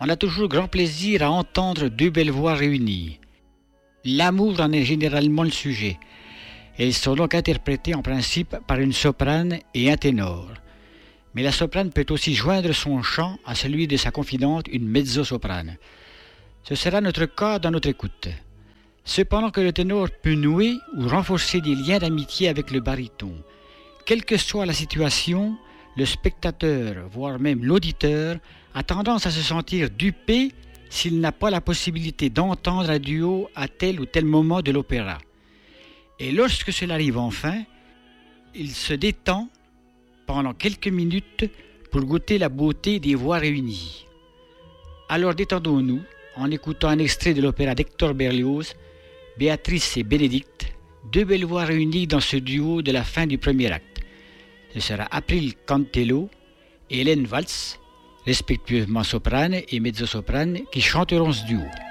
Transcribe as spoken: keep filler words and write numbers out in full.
On a toujours grand plaisir à entendre deux belles voix réunies. L'amour en est généralement le sujet. Elles sont donc interprétées en principe par une soprane et un ténor. Mais la soprane peut aussi joindre son chant à celui de sa confidente, une mezzo-soprane. Ce sera notre cas dans notre écoute. Cependant que le ténor peut nouer ou renforcer des liens d'amitié avec le baryton. Quelle que soit la situation, le spectateur, voire même l'auditeur, a tendance à se sentir dupé s'il n'a pas la possibilité d'entendre un duo à tel ou tel moment de l'opéra. Et lorsque cela arrive enfin, il se détend pendant quelques minutes pour goûter la beauté des voix réunies. Alors détendons-nous en écoutant un extrait de l'opéra d'Hector Berlioz, Béatrice et Bénédicte, deux belles voix réunies dans ce duo de la fin du premier acte. Ce sera April Cantello et Hélène Waltz, respectueusement soprane et mezzo-soprane, qui chanteront ce duo.